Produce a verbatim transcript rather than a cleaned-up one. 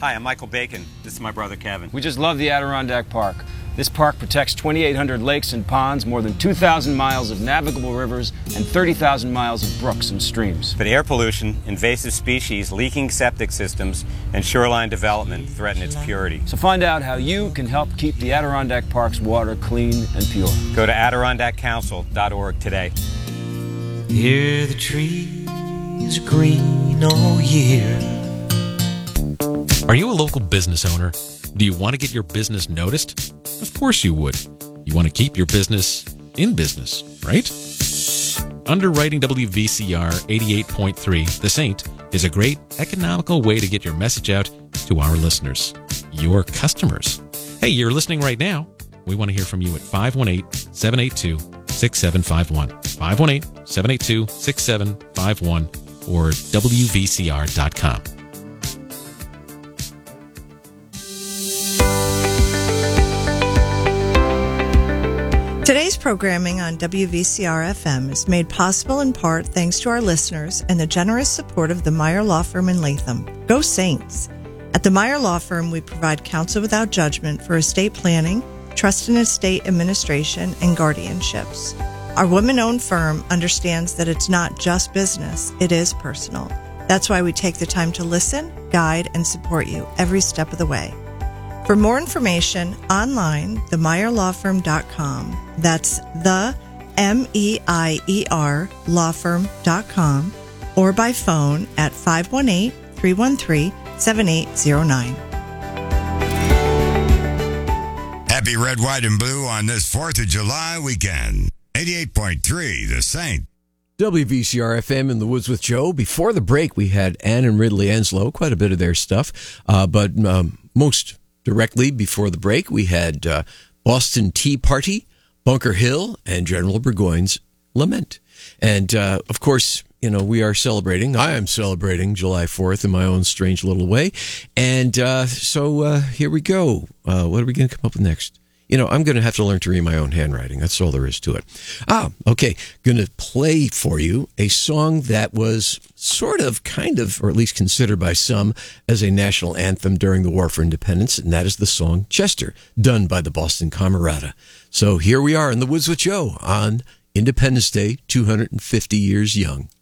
Hi, I'm Michael Bacon. This is my brother Kevin. We just love the Adirondack Park. This park protects twenty-eight hundred lakes and ponds, more than two thousand miles of navigable rivers, and thirty thousand miles of brooks and streams. But air pollution, invasive species, leaking septic systems, and shoreline development threaten its purity. So find out how you can help keep the Adirondack Park's water clean and pure. Go to adirondack council dot org today. Hear the trees green all year. Are you a local business owner? Do you want to get your business noticed? Of course you would. You want to keep your business in business, right? Underwriting W V C R eighty-eight point three, The Saint, is a great economical way to get your message out to our listeners, your customers. Hey, you're listening right now. We want to hear from you at five one eight, seven eight two, six seven five one, five one eight, seven eight two, six seven five one, or W V C R dot com. Today's programming on W V C R F M is made possible in part thanks to our listeners and the generous support of the Meyer Law Firm in Latham. Go Saints! At the Meyer Law Firm, we provide counsel without judgment for estate planning, trust and estate administration, and guardianships. Our women-owned firm understands that it's not just business, it is personal. That's why we take the time to listen, guide, and support you every step of the way. For more information, online, the meyer law firm dot com. That's the M E I E R law firm dot com, or by phone at five one eight, three one three, seven eight zero nine. Happy red, white, and blue on this fourth of July weekend. eighty-eight point three, The Saint. W V C R F M in the Woods with Joe. Before the break, we had Ann and Ridley Enslow, quite a bit of their stuff. Uh, but um, most directly before the break, we had uh, Boston Tea Party, Bunker Hill, and General Burgoyne's Lament. And, uh, of course, you know, we are celebrating. I am celebrating July fourth in my own strange little way. And uh, so uh, here we go. Uh, what are we going to come up with next? You know, I'm going to have to learn to read my own handwriting. That's all there is to it. Ah, okay. Going to play for you a song that was sort of, kind of, or at least considered by some as a national anthem during the War for Independence, and that is the song Chester, done by the Boston Camerata. So here we are in the Woods with Joe on Independence Day, two hundred fifty years young.